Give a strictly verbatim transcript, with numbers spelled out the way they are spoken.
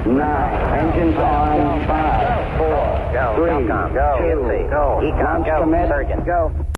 nine, engines on, five, four, Go. three, Go. two, Go. launch Go. commit, Surgeon. go.